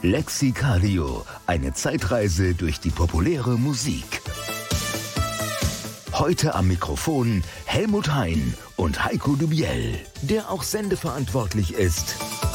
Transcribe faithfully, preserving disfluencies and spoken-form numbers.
Lexikadio, eine Zeitreise durch die populäre Musik. Heute am Mikrofon Helmut Hein und Heiko Dubiel, der auch sendeverantwortlich ist